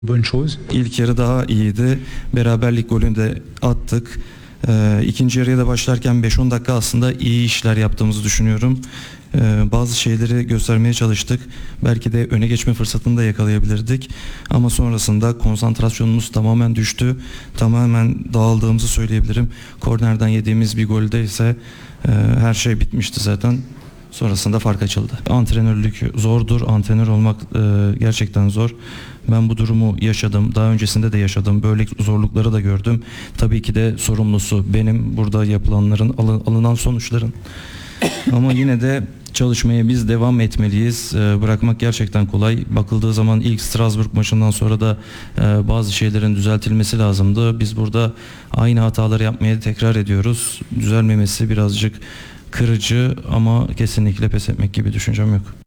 Bonne chose. İlk yarı daha iyiydi. Beraberlik golünü de attık. İkinci yarıya da başlarken 5-10 dakika aslında iyi işler yaptığımızı düşünüyorum. Bazı şeyleri göstermeye çalıştık. Belki de öne geçme fırsatını da yakalayabilirdik. Ama sonrasında konsantrasyonumuz tamamen düştü. Tamamen dağıldığımızı söyleyebilirim. Kornerden yediğimiz bir golde ise her şey bitmişti zaten. Sonrasında fark açıldı. Antrenörlük zordur. Antrenör olmak gerçekten zor. Ben bu durumu yaşadım. Daha öncesinde de yaşadım. Böyle zorlukları da gördüm. Tabii ki de sorumlusu benim. Burada yapılanların, alınan sonuçların. Ama yine de çalışmaya biz devam etmeliyiz. Bırakmak gerçekten kolay. Bakıldığı zaman ilk Strasbourg maçından sonra da bazı şeylerin düzeltilmesi lazımdı. Biz burada aynı hataları yapmaya tekrar ediyoruz. Düzelmemesi birazcık kırıcı ama kesinlikle pes etmek gibi düşüncem yok.